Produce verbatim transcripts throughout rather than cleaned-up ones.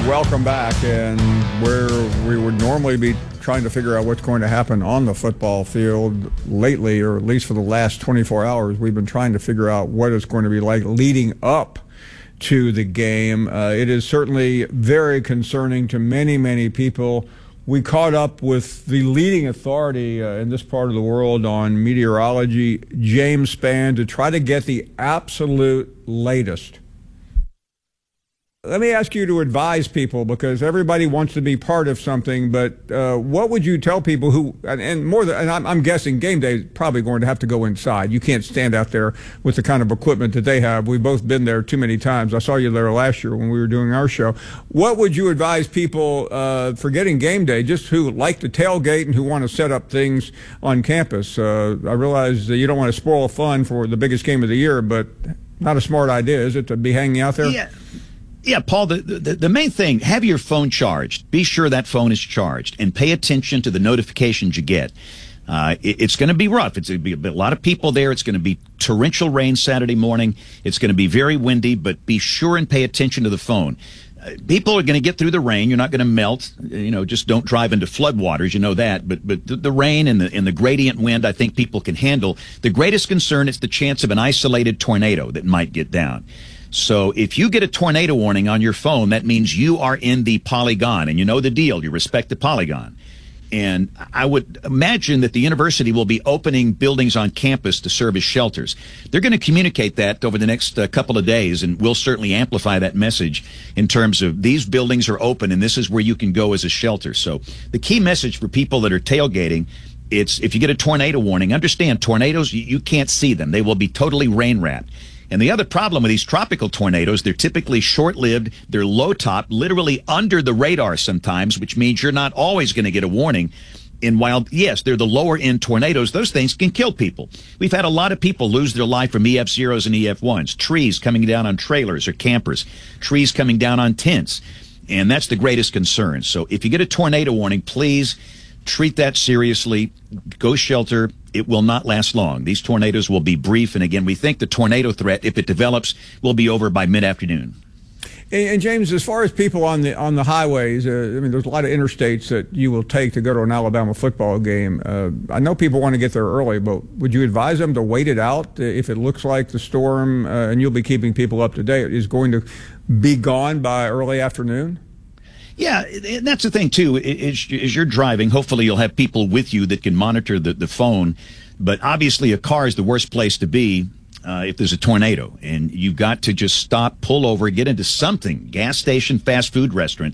welcome back. And where we would normally be trying to figure out what's going to happen on the football field lately, or at least for the last twenty-four hours, we've been trying to figure out what it's going to be like leading up to the game. Uh, it is certainly very concerning to many, many people. We caught up with the leading authority uh, in this part of the world on meteorology, James Spann, to try to get the absolute latest. Let me ask you to advise people, because everybody wants to be part of something, but uh, what would you tell people who, and, and more than, and I'm, I'm guessing game day is probably going to have to go inside. You can't stand out there with the kind of equipment that they have. We've both been there too many times. I saw you there last year when we were doing our show. What would you advise people uh, for getting game day, just who like to tailgate and who want to set up things on campus? Uh, I realize that you don't want to spoil fun for the biggest game of the year, but not a smart idea, is it, to be hanging out there? Yeah. Yeah, Paul, the, the the main thing, have your phone charged. Be sure that phone is charged, and pay attention to the notifications you get. Uh, it, it's going to be rough. It's going to be a lot of people there. It's going to be torrential rain Saturday morning. It's going to be very windy, but be sure and pay attention to the phone. Uh, people are going to get through the rain. You're not going to melt. You know, just don't drive into floodwaters. You know that. But but the, the rain and the and the gradient wind, I think people can handle. The greatest concern is the chance of an isolated tornado that might get down. So if you get a tornado warning on your phone, that means you are in the polygon, and you know the deal. You respect the polygon. And I would imagine that the university will be opening buildings on campus to serve as shelters. They're going to communicate that over the next uh, couple of days, and we'll certainly amplify that message in terms of these buildings are open, and this is where you can go as a shelter. So the key message for people that are tailgating, it's if you get a tornado warning, understand tornadoes, you, you can't see them. They will be totally rain-wrapped. And the other problem with these tropical tornadoes, they're typically short-lived. They're low-top, literally under the radar sometimes, which means you're not always going to get a warning. And while, yes, they're the lower-end tornadoes, those things can kill people. We've had a lot of people lose their life from E F zeros and E F ones, trees coming down on trailers or campers, trees coming down on tents. And that's the greatest concern. So if you get a tornado warning, please treat that seriously. Go shelter. It will not last long. These tornadoes will be brief. And again, we think the tornado threat, if it develops, will be over by mid-afternoon. And, and James, as far as people on the on the highways, uh, I mean, there's a lot of interstates that you will take to go to an Alabama football game. Uh, I know people want to get there early, but would you advise them to wait it out if it looks like the storm, uh, and you'll be keeping people up to date, is going to be gone by early afternoon? Yeah, and that's the thing, too. As, as you're driving, hopefully you'll have people with you that can monitor the, the phone. But obviously a car is the worst place to be uh, if there's a tornado. And you've got to just stop, pull over, get into something, gas station, fast food restaurant.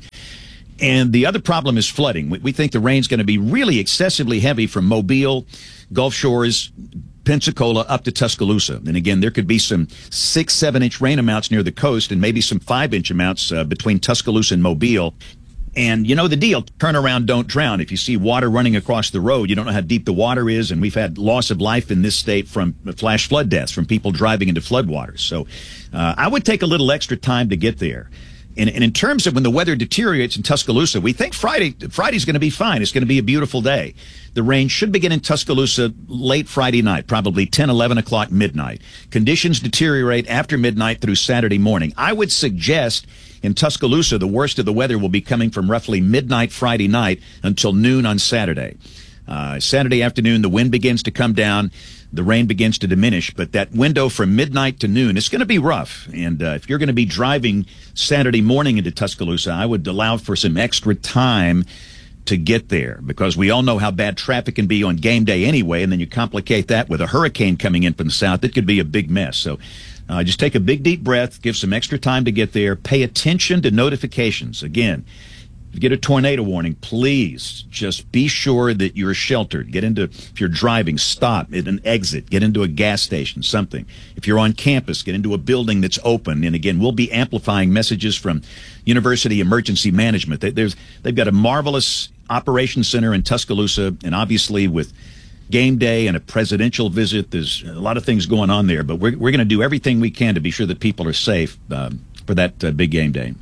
And the other problem is flooding. We, we think the rain's going to be really excessively heavy from Mobile, Gulf Shores, Pensacola up to Tuscaloosa. And again, there could be some six, seven inch rain amounts near the coast and maybe some five inch amounts uh, between Tuscaloosa and Mobile. And you know the deal, turn around, don't drown. If you see water running across the road, you don't know how deep the water is. And we've had loss of life in this state from flash flood deaths from people driving into floodwaters. So uh, I would take a little extra time to get there. And, and in terms of when the weather deteriorates in Tuscaloosa, we think Friday Friday's going to be fine. It's going to be a beautiful day. The rain should begin in Tuscaloosa late Friday night, probably ten, eleven o'clock, midnight. Conditions deteriorate after midnight through Saturday morning. I would suggest in Tuscaloosa, the worst of the weather will be coming from roughly midnight Friday night until noon on Saturday. Uh, Saturday afternoon, the wind begins to come down. The rain begins to diminish, but that window from midnight to noon, it's going to be rough. And uh, if you're going to be driving Saturday morning into Tuscaloosa, I would allow for some extra time to get there, because we all know how bad traffic can be on game day anyway, and then you complicate that with a hurricane coming in from the south. It could be a big mess. So uh, just take a big, deep breath, give some extra time to get there, pay attention to notifications. Again, if you get a tornado warning, please just be sure that you're sheltered. Get into, if you're driving, stop at an exit. Get into a gas station, something. If you're on campus, get into a building that's open. And again, we'll be amplifying messages from University Emergency Management. There's, they've got a marvelous operations center in Tuscaloosa, and obviously with game day and a presidential visit, there's a lot of things going on there. But we're, we're going to do everything we can to be sure that people are safe uh, for that uh, big game day.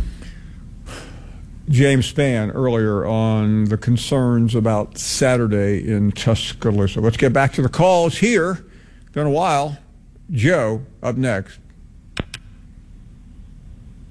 James Spann earlier on the concerns about Saturday in Tuscaloosa. Let's get back to the calls here. Been a while. Joe up next.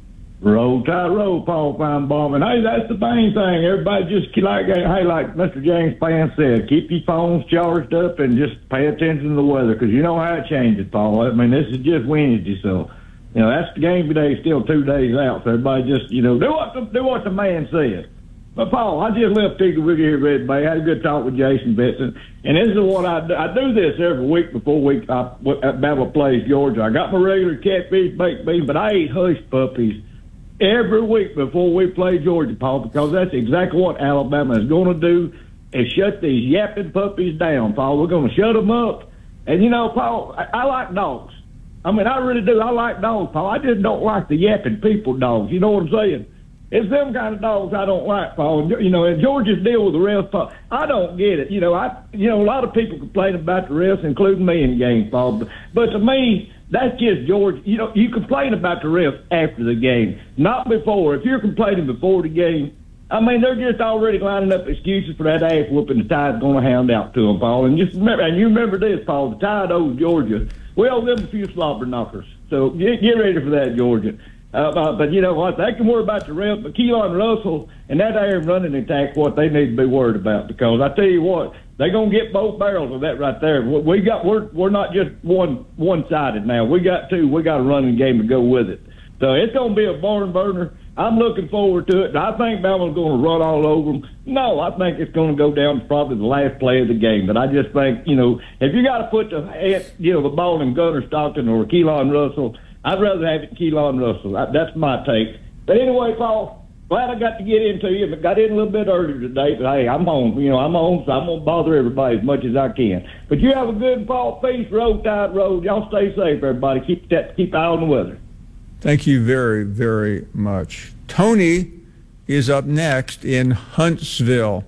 Roll Tide, roll, Paul Feinbaum. And, hey, that's the main thing. Everybody just, like, hey, like Mister James Pan said, keep your phones charged up and just pay attention to the weather, because you know how it changes, Paul. I mean, this is just Wednesday, so, you know, that's the game today, still two days out. So everybody just, you know, do what the, do what the man said. But, Paul, I just left Tigger with you here, Red Bay. I had a good talk with Jason Benson. And this is what I do. I do this every week before we, I, Alabama plays Georgia. I got my regular catfish, baked beans, but I eat hush puppies every week before we play Georgia, Paul, because that's exactly what Alabama is going to do, is shut these yapping puppies down, Paul. We're going to shut them up. And, you know, Paul, I, I like dogs. I mean, I really do. I like dogs, Paul. I just don't like the yapping people dogs. You know what I'm saying? It's them kind of dogs I don't like, Paul. You know, and Georgia's deal with the refs, Paul, I don't get it. You know, I, you know, a lot of people complain about the refs, including me in games, Paul. But, but to me, that's just Georgia. You know, you complain about the refs after the game, not before. If you're complaining before the game, I mean, they're just already lining up excuses for that ass whooping the Tide's going to hound out to them, Paul. And just remember, and you remember this, Paul, the Tide owes Georgia. We owe them a few slobber knockers. So get, get ready for that, Georgia. Uh, uh, but you know what? They can worry about the refs, but Keelan Russell and that Aaron running attack, what they need to be worried about. Because I tell you what, they're gonna get both barrels of that right there. We got we're we're not just one one sided now. We got two. We got a running game to go with it. So it's gonna be a barn burner. I'm looking forward to it. And I think Bama's going to run all over them. No, I think it's going to go down to probably the last play of the game. But I just think, you know, if you got to put the you know the ball in Gunnar Stockton or Keelan Russell, I'd rather have it Keelan Russell. That's my take. But anyway, Paul, glad I got to get into you. But got in a little bit earlier today. But, hey, I'm home. You know, I'm home, so I'm going to bother everybody as much as I can. But you have a good Paul. Peace, Roll Tide, road. Y'all stay safe, everybody. Keep that, keep eye on the weather. Thank you very, very much. Tony is up next in Huntsville.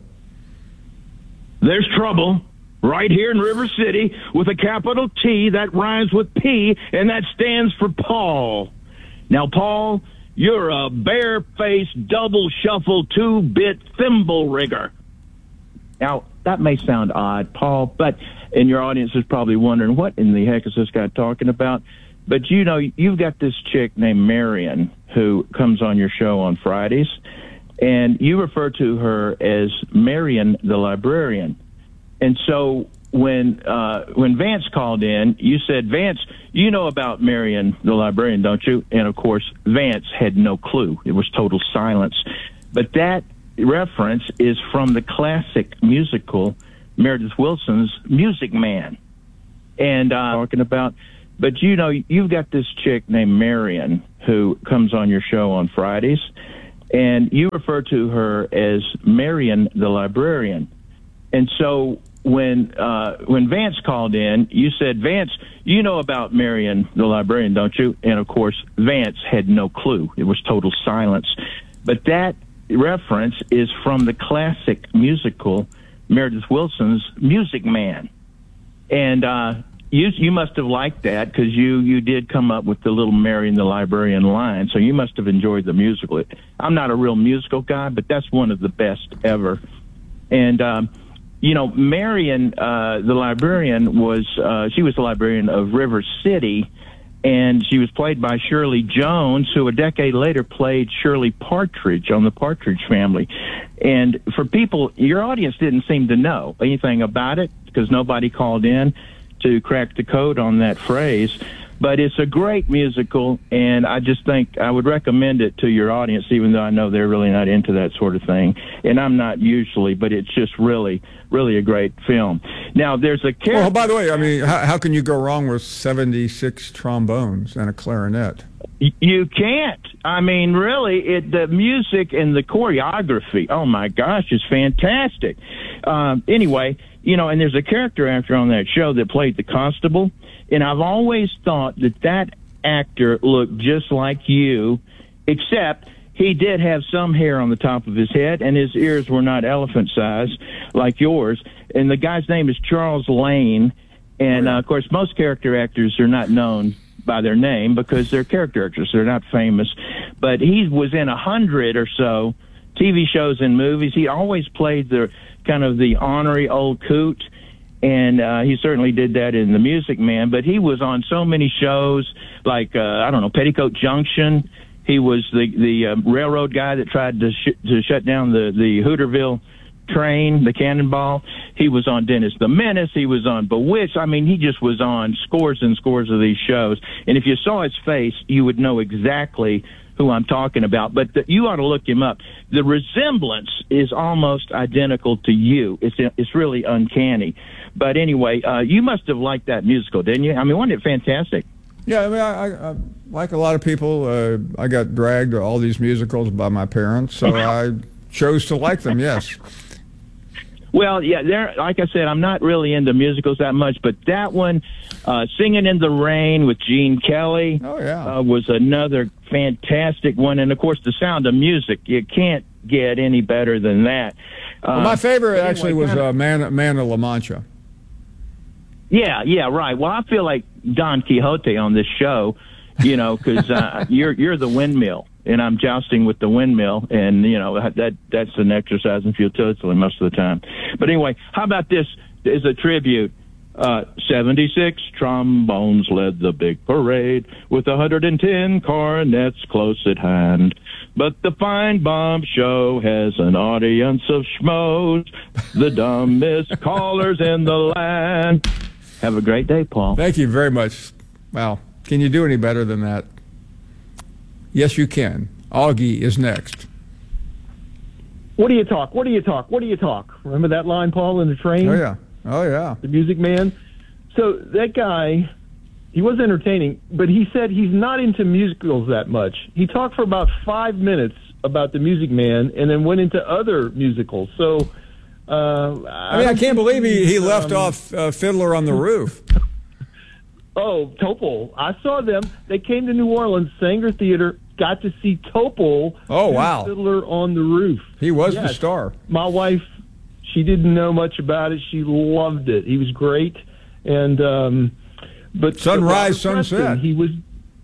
There's trouble right here in River City with a capital T that rhymes with P, and that stands for Paul. Now, Paul, you're a bare-faced, double-shuffle, two-bit thimble rigger. Now, that may sound odd, Paul, but and your audience is probably wondering, what in the heck is this guy talking about? But, you know, you've got this chick named Marion who comes on your show on Fridays, and you refer to her as Marion the librarian. And so when uh, when Vance called in, you said, Vance, you know about Marion the librarian, don't you? And, of course, Vance had no clue. It was total silence. But that reference is from the classic musical Meredith Wilson's Music Man. And uh, talking about... But, you know, you've got this chick named Marion who comes on your show on Fridays, and you refer to her as Marion the librarian. And so when uh, when Vance called in, you said, Vance, you know about Marion the librarian, don't you? And, of course, Vance had no clue. It was total silence. But that reference is from the classic musical Meredith Wilson's Music Man. And... uh You you must have liked that because you, you did come up with the little Marion the librarian line, so you must have enjoyed the musical. I'm not a real musical guy, but that's one of the best ever. And, um, you know, Marion uh, the librarian was, uh, she was the librarian of River City, and she was played by Shirley Jones, who a decade later played Shirley Partridge on the Partridge Family. And for people, your audience didn't seem to know anything about it because nobody called in to crack the code on that phrase, but it's a great musical, and I just think I would recommend it to your audience, even though I know they're really not into that sort of thing, and I'm not usually, but it's just really, really a great film. Now, there's a character... Well, by the way, I mean, how, how can you go wrong with seventy-six trombones and a clarinet? You can't. I mean, really, it, the music and the choreography, oh my gosh, is fantastic. Um, anyway... You know, and there's a character actor on that show that played the constable, and I've always thought that that actor looked just like you, except he did have some hair on the top of his head, and his ears were not elephant-sized like yours. And the guy's name is Charles Lane, and, uh, of course, most character actors are not known by their name because they're character actors. They're not famous. But he was in a hundred or so T V shows and movies. He always played the... kind of the ornery old coot, and uh, he certainly did that in The Music Man, but he was on so many shows like, uh, I don't know, Petticoat Junction, He was the the uh, railroad guy that tried to sh- to shut down the the Hooterville train, the Cannonball. He was on Dennis the Menace. He was on Bewitched. I mean, he just was on scores and scores of these shows. And if you saw his face, you would know exactly who I'm talking about. But the, you ought to look him up. The resemblance is almost identical to you. It's it's really uncanny. But anyway, uh, you must have liked that musical, didn't you? I mean, wasn't it fantastic? Yeah, I mean, I, I, I like a lot of people. Uh, I got dragged to all these musicals by my parents, so I chose to like them. Yes. Well, yeah, there. Like I said, I'm not really into musicals that much, but that one, uh, "Singing in the Rain" with Gene Kelly, oh yeah, uh, was another fantastic one. And of course, The Sound of Music. You can't get any better than that. Uh, well, my favorite anyway, actually was kinda, uh, Man, Man of La Mancha. Yeah, yeah, right. Well, I feel like Don Quixote on this show, you know, because uh, you're you're the windmill, and I'm jousting with the windmill, and you know that that's an exercise in futility most of the time. But anyway, how about this as a tribute? Uh, seventy-six trombones led the big parade with one hundred ten cornets close at hand. But the Fine Bomb Show has an audience of schmoes, the dumbest callers in the land. Have a great day, Paul. Thank you very much. Wow. Can you do any better than that? Yes, you can. Augie is next. What do you talk? What do you talk? What do you talk? Remember that line, Paul, in the train? Oh, yeah. Oh, yeah. The Music Man. So that guy, he was entertaining, but he said he's not into musicals that much. He talked for about five minutes about The Music Man and then went into other musicals. So, uh, I mean, I, I can't believe he, he left um, off uh, Fiddler on the Roof. Oh, Topol. I saw them. They came to New Orleans, Sanger Theater, got to see Topol. Oh, wow. Fiddler on the Roof. He was yes. the star. My wife, she didn't know much about it. She loved it. He was great. And, um, but Sunrise, Sunset. Preston, he was,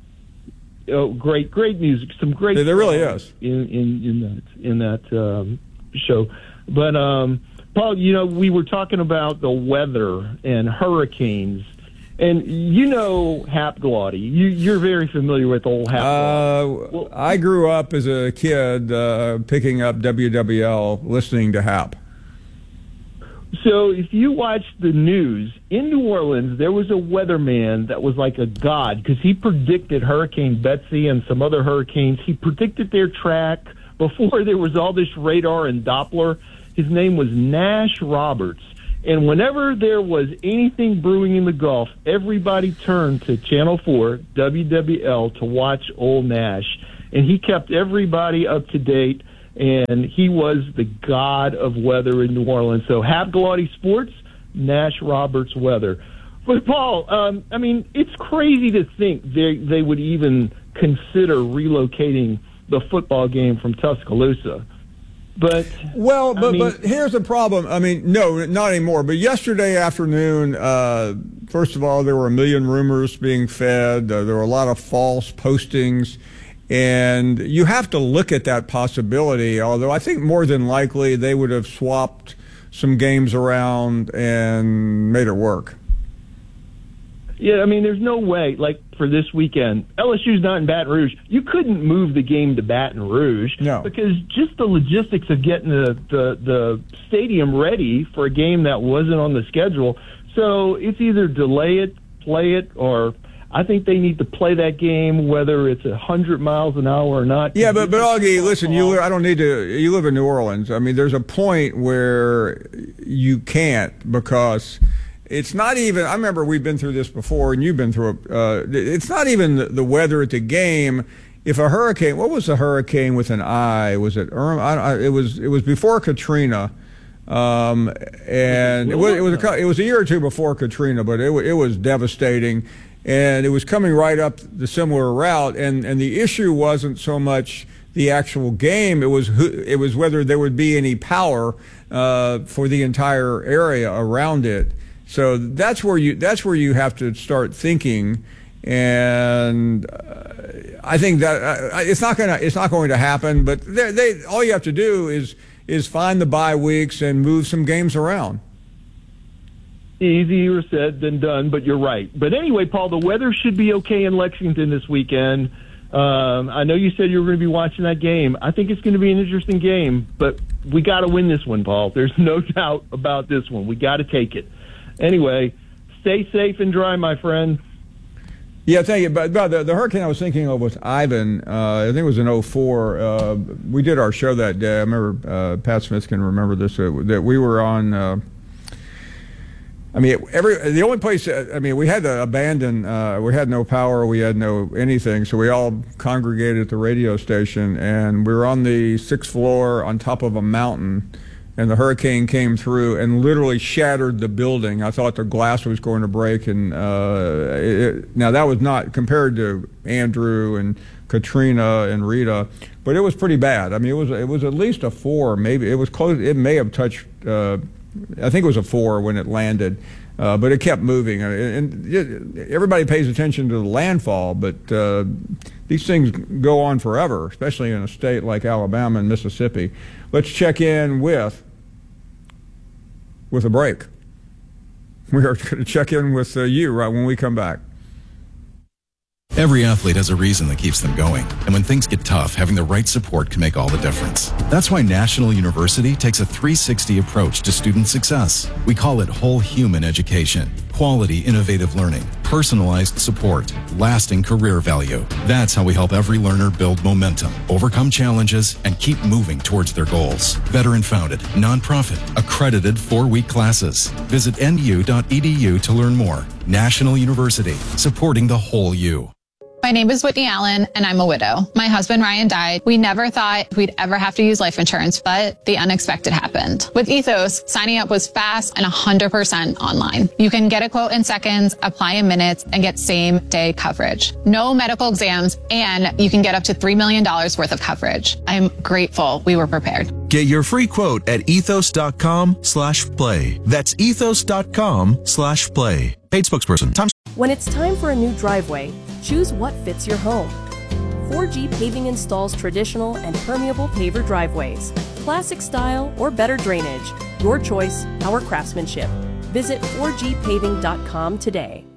oh, great, great music. Some great. There, there really is. In, in, in that, in that, um, show. But, um, Paul, you know, we were talking about the weather and hurricanes. And you know Hap Galati. You, you're very familiar with old Hap Galati. Uh, well, I grew up as a kid uh, picking up W W L, listening to Hap. So if you watch the news, in New Orleans, there was a weatherman that was like a god because he predicted Hurricane Betsy and some other hurricanes. He predicted their track before there was all this radar and Doppler. His name was Nash Roberts. And whenever there was anything brewing in the Gulf, everybody turned to Channel four, W W L, to watch old Nash. And he kept everybody up to date, and he was the god of weather in New Orleans. So Hap Galati Sports, Nash Roberts Weather. But, Paul, um, I mean, it's crazy to think they, they would even consider relocating the football game from Tuscaloosa. But well, but I mean, but here's the problem. I mean, no, not anymore. But yesterday afternoon, uh, first of all, there were a million rumors being fed. Uh, there were a lot of false postings, and you have to look at that possibility. Although I think more than likely they would have swapped some games around and made it work. Yeah, I mean, there's no way, like, for this weekend, L S U's not in Baton Rouge. You couldn't move the game to Baton Rouge. No. Because just the logistics of getting the, the, the stadium ready for a game that wasn't on the schedule. So it's either delay it, play it, or I think they need to play that game, whether it's one hundred miles an hour or not. Yeah, but, but Augie, listen, you I don't need to, you live in New Orleans. I mean, there's a point where you can't because it's not even, I remember we've been through this before, and you've been through it. Uh, it's not even the, the weather at the game. If a hurricane, what was the hurricane with an I? Was it Irma? I, I, it was it was before Katrina, um, and it was it was, a, it was a year or two before Katrina, but it it was devastating, and it was coming right up the similar route, and and the issue wasn't so much the actual game; it was who, it was whether there would be any power uh, for the entire area around it. So that's where you that's where you have to start thinking, and uh, I think that uh, it's not gonna it's not going to happen. But they, they all you have to do is is find the bye weeks and move some games around. Easier said than done, but you're right. But anyway, Paul, the weather should be okay in Lexington this weekend. Um, I know you said you were going to be watching that game. I think it's going to be an interesting game, but we got to win this one, Paul. There's no doubt about this one. We got to take it. Anyway, stay safe and dry, my friend. Yeah, thank you. But, but the, the hurricane I was thinking of was Ivan. Uh, I think it was in oh four. Uh, we did our show that day. I remember uh, Pat Smith can remember this, uh, that we were on. Uh, I mean, every the only place. I mean, we had to abandon. Uh, we had no power. We had no anything. So we all congregated at the radio station, and we were on the sixth floor on top of a mountain. And the hurricane came through and literally shattered the building. I thought the glass was going to break. And uh, it, now that was not compared to Andrew and Katrina and Rita, but it was pretty bad. I mean, it was it was at least a four. Maybe it was close. It may have touched. Uh, I think it was a four when it landed, uh, but it kept moving. And, and everybody pays attention to the landfall, but uh, these things go on forever, especially in a state like Alabama and Mississippi. Let's check in with with a break. We are going to check in with uh, you right when we come back. Every athlete has a reason that keeps them going. And when things get tough, having the right support can make all the difference. That's why National University takes a three sixty approach to student success. We call it whole human education. Quality, innovative learning, personalized support, lasting career value. That's how we help every learner build momentum, overcome challenges, and keep moving towards their goals. Veteran-founded, nonprofit, accredited four-week classes. Visit N U dot E D U to learn more. National University, supporting the whole you. My name is Whitney Allen, and I'm a widow. My husband, Ryan, died. We never thought we'd ever have to use life insurance, but the unexpected happened. With Ethos, signing up was fast and one hundred percent online. You can get a quote in seconds, apply in minutes, and get same-day coverage. No medical exams, and you can get up to three million dollars worth of coverage. I'm grateful we were prepared. Get your free quote at ethos.com slash play. That's ethos.com slash play. Paid spokesperson. Tom. When it's time for a new driveway, choose what fits your home. four G Paving installs traditional and permeable paver driveways, classic style or better drainage. Your choice, our craftsmanship. Visit four G paving dot com today.